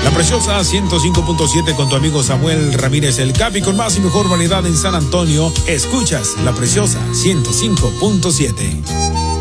La Preciosa 105.7 con tu amigo Samuel Ramírez el Capi, con más y mejor variedad en San Antonio. Escuchas La Preciosa 105.7.